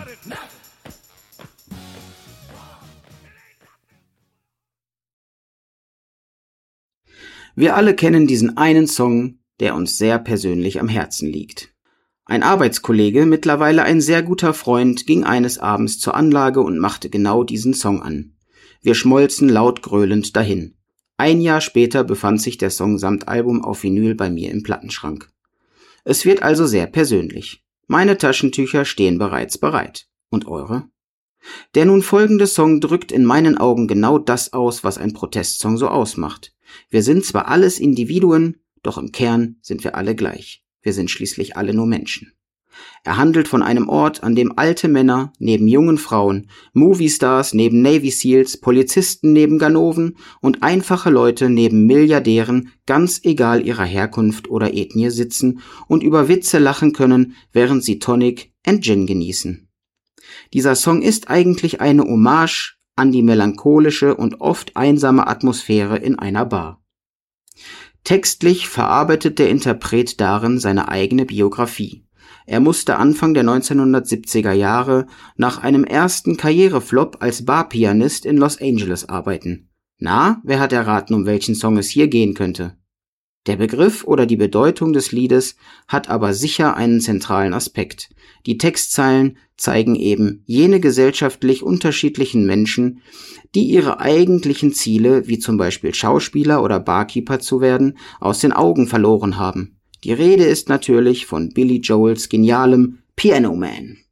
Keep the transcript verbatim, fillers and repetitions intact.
Wir alle kennen diesen einen Song, der uns sehr persönlich am Herzen liegt. Ein Arbeitskollege, mittlerweile ein sehr guter Freund, ging eines Abends zur Anlage und machte genau diesen Song an. Wir schmolzen laut gröhlend dahin. Ein Jahr später befand sich der Song samt Album auf Vinyl bei mir im Plattenschrank. Es wird also sehr persönlich. Meine Taschentücher stehen bereits bereit. Und eure? Der nun folgende Song drückt in meinen Augen genau das aus, was ein Protestsong so ausmacht. Wir sind zwar alles Individuen, doch im Kern sind wir alle gleich. Wir sind schließlich alle nur Menschen. Er handelt von einem Ort, an dem alte Männer neben jungen Frauen, Moviestars neben Navy Seals, Polizisten neben Ganoven und einfache Leute neben Milliardären, ganz egal ihrer Herkunft oder Ethnie, sitzen und über Witze lachen können, während sie Tonic and Gin genießen. Dieser Song ist eigentlich eine Hommage an die melancholische und oft einsame Atmosphäre in einer Bar. Textlich verarbeitet der Interpret darin seine eigene Biografie. Er musste Anfang der neunzehnhundertsiebziger Jahre nach einem ersten Karriereflop als Barpianist in Los Angeles arbeiten. Na, wer hat erraten, um welchen Song es hier gehen könnte? Der Begriff oder die Bedeutung des Liedes hat aber sicher einen zentralen Aspekt. Die Textzeilen zeigen eben jene gesellschaftlich unterschiedlichen Menschen, die ihre eigentlichen Ziele, wie zum Beispiel Schauspieler oder Barkeeper zu werden, aus den Augen verloren haben. Die Rede ist natürlich von Billy Joels genialem Piano Man.